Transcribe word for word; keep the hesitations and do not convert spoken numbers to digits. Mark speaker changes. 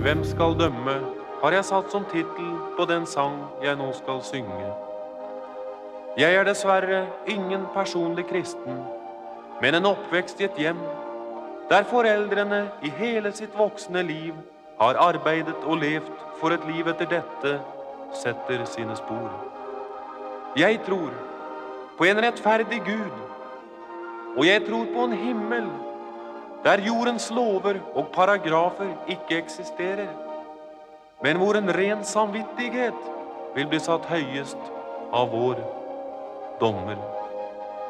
Speaker 1: Hvem skal dømme, har jeg satt som titel på den sang jeg nå skal synge. Jeg er dessverre ingen personlig kristen, men en oppvekst i et hjem, der foreldrene i hele sitt voksne liv har arbeidet og levt for et liv etter dette, setter sine spor. Jeg tror på en rettferdig Gud, og jeg tror på en himmel, der jordens lover og paragrafer ikke eksisterer, men hvor en ren samvittighet vil bli satt høyest av vår dommer.